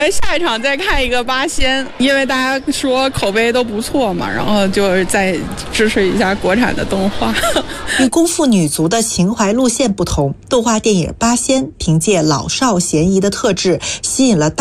下一场再看一个八仙，因为大家说口碑都不错嘛，然后就再支持一下国产的动画。 与功夫女足的情怀路线不同，动画电影《八仙》凭借老少咸宜的特质，吸引了